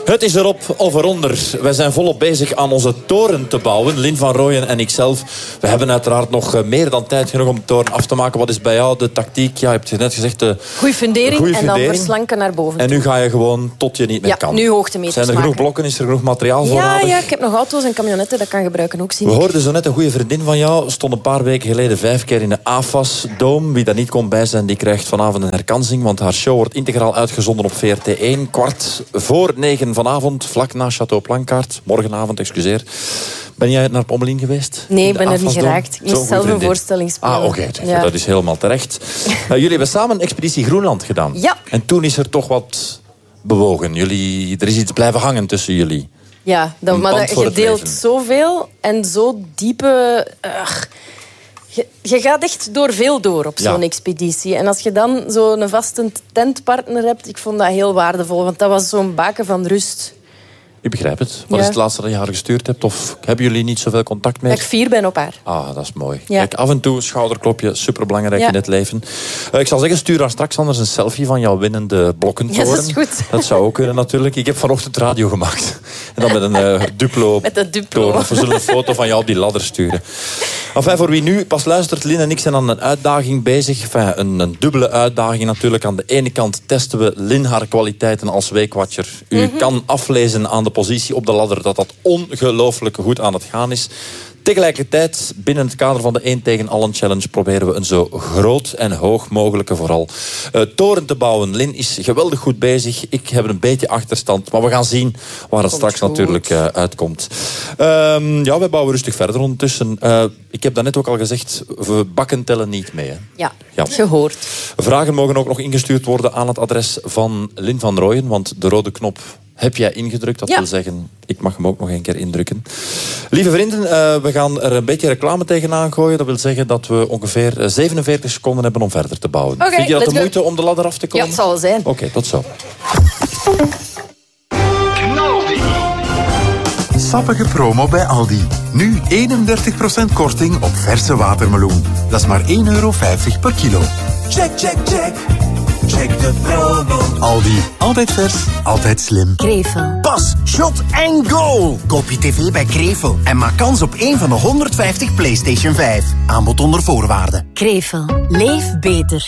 Het is erop of eronder. Wij zijn volop bezig aan onze toren te bouwen. Lin van Rooyen en ikzelf. We hebben uiteraard nog meer dan tijd genoeg om de toren af te maken. Wat is bij jou de tactiek? Ja, je hebt net gezegd... Goeie fundering en dan verslanken naar boven. En nu ga je gewoon tot je niet meer kan. Nu hoogtemeters Zijn er genoeg blokken? Is er genoeg materiaal voor nodig? Ja, ik heb nog auto's en camionetten. Dat kan gebruiken ook, zien. We hoorden zo net een goede vriendin van jou. Stond een paar weken geleden 5 keer in de AFAS-dome. Wie daar niet kon bij zijn, die krijgt vanavond een herkansing. Want haar show wordt integraal uitgezonden op VRT1. 9:15 vanavond, vlak na Château Plankaart. Morgenavond, excuseer. Ben jij naar Pommelien geweest? Nee, ik ben er niet geraakt. Ik moest zelf een voorstelling spelen. Oké. Ja. Dat is helemaal terecht. Jullie hebben samen een expeditie Groenland gedaan. Ja. En toen is er toch wat bewogen. Er is iets blijven hangen tussen jullie. Ja, maar je deelt zoveel en zo diepe... Je gaat echt door op zo'n expeditie. En als je dan zo'n vaste tentpartner hebt, ik vond dat heel waardevol. Want dat was zo'n baken van rust. Ik begrijp het. Wat is het laatste dat je haar gestuurd hebt? Of hebben jullie niet zoveel contact meer? Dat ik 4 ben op haar. Ah, dat is mooi. Ja. Kijk, af en toe schouderklopje, superbelangrijk in het leven. Ik zal zeggen, stuur haar straks anders een selfie van jouw winnende blokkentoren. Ja, dat is goed. Dat zou ook kunnen natuurlijk. Ik heb vanochtend radio gemaakt. En dan met een Duplo. Met een Duplo. We zullen een foto van jou op die ladder sturen. Enfin, voor wie nu pas luistert, Lin en ik zijn aan een uitdaging bezig. Enfin, een dubbele uitdaging natuurlijk. Aan de ene kant testen we Lin haar kwaliteiten als weekwatcher. U kan aflezen aan de positie op de ladder dat ongelooflijk goed aan het gaan is. Tegelijkertijd, binnen het kader van de 1 tegen allen challenge... proberen we een zo groot en hoog mogelijke vooral toren te bouwen. Lin is geweldig goed bezig. Ik heb een beetje achterstand. Maar we gaan zien waar het straks natuurlijk uitkomt. Wij bouwen rustig verder ondertussen. Ik heb daarnet ook al gezegd, we bakken tellen niet mee. Hè? Ja, gehoord. Vragen mogen ook nog ingestuurd worden aan het adres van Lin van Rooyen. Want de rode knop heb jij ingedrukt. Dat wil zeggen, ik mag hem ook nog een keer indrukken. Lieve vrienden, we gaan er een beetje reclame tegenaan gooien. Dat wil zeggen dat we ongeveer 47 seconden hebben om verder te bouwen. Vind je dat de moeite om de ladder af te komen? Ja, het zal wel zijn. Oké, tot zo. Sappige promo bij Aldi. Nu 31% korting op verse watermeloen. Dat is maar €1,50 per kilo. Check, check, check. Check de promo. Aldi. Altijd vers, altijd slim. Krevel. Pas, shot en goal. Koop je tv bij Krevel en maak kans op 1 van de 150 PlayStation 5. Aanbod onder voorwaarden. Krevel. Leef beter.